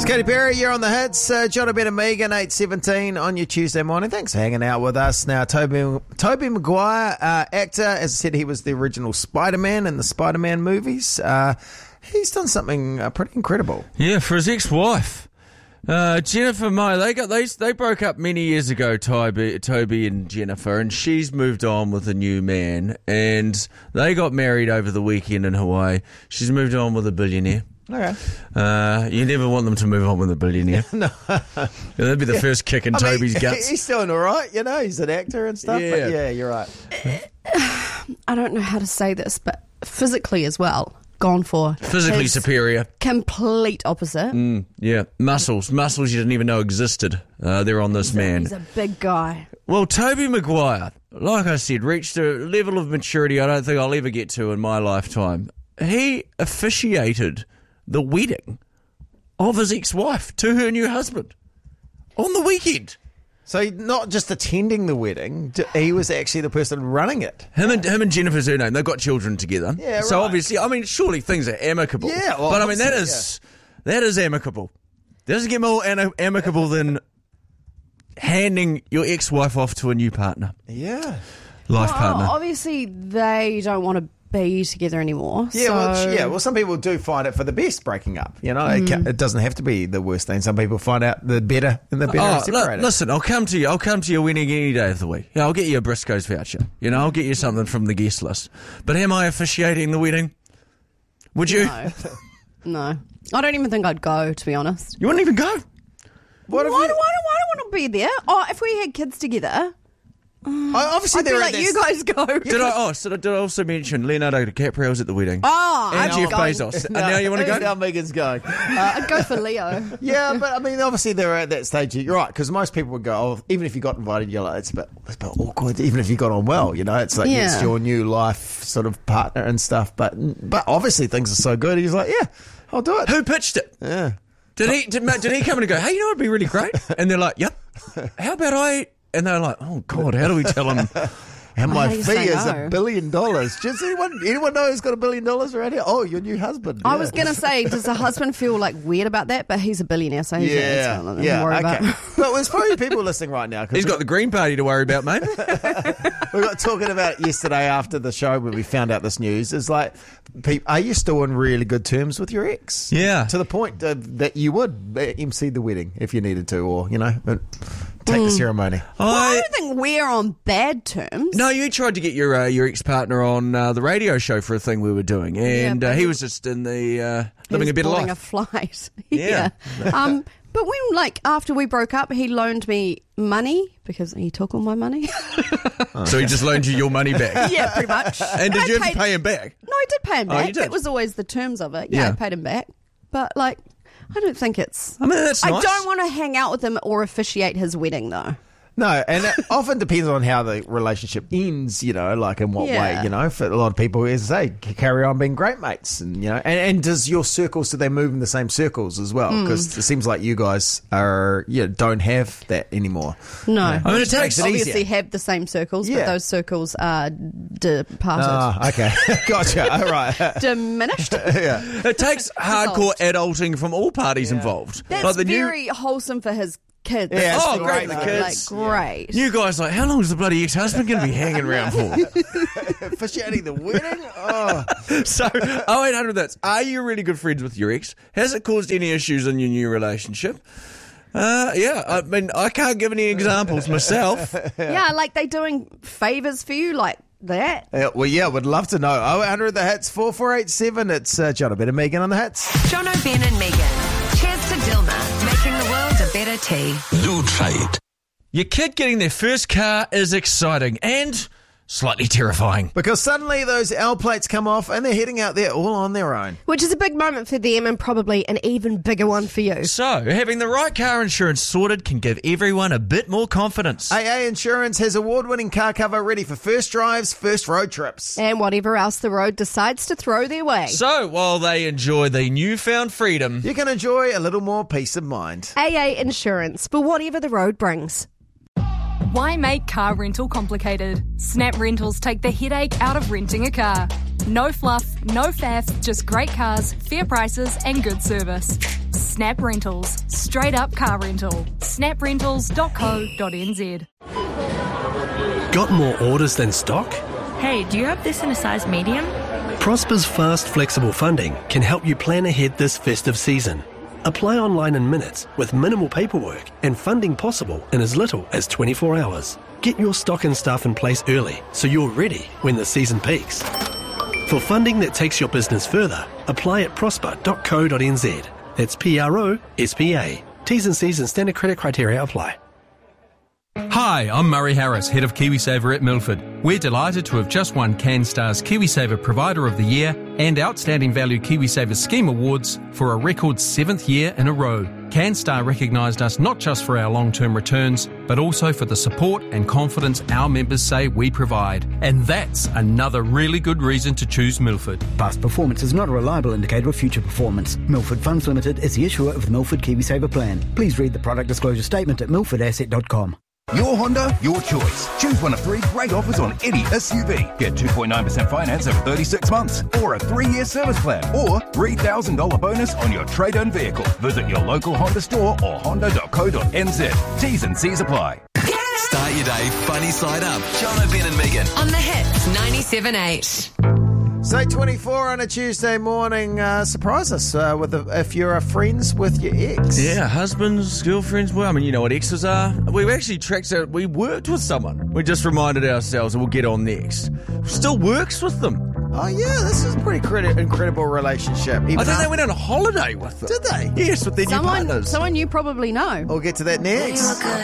It's Katy Perry, you're on the hits. John, Ben and Megan, 8:17 on your Tuesday morning. Thanks for hanging out with us. Now, Tobey Maguire, actor, as I said, he was the original Spider-Man in the Spider-Man movies. He's done something pretty incredible. Yeah, for his ex-wife. Jennifer May, they broke up many years ago, Toby and Jennifer, and she's moved on with a new man, and they got married over the weekend in Hawaii. She's moved on with a billionaire. Okay. You never want them to move on with a billionaire. No. That'd be the first kick in Toby's guts. He's doing all right, you know, he's an actor and stuff, Yeah. but yeah, you're right. I don't know how to say this, but physically as well, gone for. Physically his superior. Complete opposite. Yeah, muscles you didn't even know existed. They're on this man. He's a big guy. Well, Tobey Maguire, like I said, reached a level of maturity I don't think I'll ever get to in my lifetime. He officiated the wedding of his ex-wife to her new husband on the weekend. So not just attending the wedding, he was actually the person running it. Him and Jennifer's her name. They've got children together. Yeah, So right. obviously, I mean, surely things are amicable. Yeah, well, but I mean, that obviously, is amicable. Doesn't get more amicable than handing your ex-wife off to a new partner, Yeah. life partner. Obviously, they don't want to be together anymore. Yeah, so... well, some people do find it for the best breaking up. You know, it doesn't have to be the worst thing. Some people find out the better and the better separated. Listen, I'll come to you. I'll come to your wedding any day of the week. Yeah, I'll get you a Briscoe's voucher. You know, I'll get you something from the guest list. But am I officiating the wedding? Would you? No. I don't even think I'd go, to be honest. You wouldn't even go? What if Why you- do I want to be there? Oh, if we had kids together, obviously, I'd be there like, you guys go. Did I also mention Leonardo DiCaprio's at the wedding? Oh, and I'm Jeff going. Bezos. And now you want to go? Now Megan's going. I'd go for Leo. Yeah, but I mean, obviously they're at that stage. You're right, because most people would go, oh, even if you got invited, you're like, it's a bit awkward. Even if you got on well, you know, it's like Yeah. it's your new life sort of partner and stuff. But obviously things are so good. He's like, yeah, I'll do it. Who pitched it? Yeah. Did he come in and go, hey, you know, it'd be really great? And they're like, yep. How about I... And they're like, oh, God, how do we tell him? And my do you fee say is no? $1 billion. Does anyone know who's got $1 billion around here? Oh, your new husband. I Yeah. was going to say, does the husband feel like weird about that? But he's a billionaire, so he's not worry about. But there's probably people listening right now. 'cause He's got the Green Party to worry about, mate. we got talking about it yesterday after the show when we found out this news. It's like, are you still on really good terms with your ex? Yeah. To the point that you would MC the wedding if you needed to, or, you know, take the ceremony. I don't think we're on bad terms. No, you tried to get your ex-partner on the radio show for a thing we were doing, and but he was just in the He living was a better boarding life. a flight. Yeah. But when, after we broke up, he loaned me money because he took all my money. So he just loaned you your money back. Yeah, pretty much. And did I you have to paid- pay him back? No, I did pay him Oh, back. you did? That was always the terms of it. Yeah, Yeah. I paid him back. But, I don't think it's... I mean, that's nice. I don't want to hang out with him or officiate his wedding, though. No, and it often depends on how the relationship ends, you know, like in what way, Yeah. you know. For a lot of people, as I say, carry on being great mates. And, you know, and does your circles, do they move in the same circles as well? Because it seems like you guys don't have that anymore. No. Yeah. I mean, it takes it Obviously easier. have the same circles, Yeah. but those circles are departed. Ah, okay. Gotcha. All right. Diminished. It takes hardcore adulting from all parties involved. That's Like the very wholesome for his kids. Yeah, it's Oh, been great for the though. kids. Great. new guys like, how long is the bloody ex-husband going to be hanging around for? Officiating the wedding? Oh. So, 0800 that's, are you really good friends with your ex? Has it caused any issues in your new relationship? Yeah, I mean, I can't give any examples myself. Yeah, like they doing favours for you like that. Would love to know. 0800 the hits 4487. It's John O'Ben and Megan on the hits. John O'Ben and Megan. Cheers to Dilma, making the world a better tea. Do trade. Your kid getting their first car is exciting and slightly terrifying. Because suddenly those L plates come off and they're heading out there all on their own. Which is a big moment for them and probably an even bigger one for you. So, having the right car insurance sorted can give everyone a bit more confidence. AA Insurance has award-winning car cover ready for first drives, first road trips. And whatever else the road decides to throw their way. So, while they enjoy the newfound freedom, You can enjoy a little more peace of mind. AA Insurance for whatever the road brings. Why make car rental complicated? Snap Rentals take the headache out of renting a car. No fluff, no faff, just great cars, fair prices and good service. Snap Rentals. Straight up car rental. snaprentals.co.nz. Got more orders than stock? Hey, do you have this in a size medium? Prosper's fast, flexible funding can help you plan ahead this festive season. Apply online in minutes with minimal paperwork and funding possible in as little as 24 hours. Get your stock and staff in place early so you're ready when the season peaks. For funding that takes your business further, apply at prosper.co.nz. That's PROSPA. T's and C's and standard credit criteria apply. Hi, I'm Murray Harris, Head of KiwiSaver at Milford. We're delighted to have just won CanStar's KiwiSaver Provider of the Year and Outstanding Value KiwiSaver Scheme Awards for a record 7th year in a row. CanStar recognised us not just for our long-term returns, but also for the support and confidence our members say we provide. And that's another really good reason to choose Milford. Past performance is not a reliable indicator of future performance. Milford Funds Limited is the issuer of the Milford KiwiSaver plan. Please read the product disclosure statement at milfordasset.com. Your Honda, your choice. Choose one of 3 great offers on any SUV. Get 2.9% finance over 36 months, or a 3-year service plan, or $3,000 bonus on your trade-in vehicle. Visit your local Honda store or honda.co.nz. T's and C's apply. Start your day funny side up. Jono, Ben and Megan. On the hits 97.8. It's 8:24 on a Tuesday morning. Surprise us with if you're friends with your ex. Yeah, husbands, girlfriends. Well, I mean, you know what exes are. We've actually tracked out. We worked with someone. We just reminded ourselves, and we'll get on next. Still works with them. Oh, yeah, this is a pretty incredible relationship. I think they went on a holiday with them. Did they? Yes, with their new partners. Someone you probably know. We'll get to that next.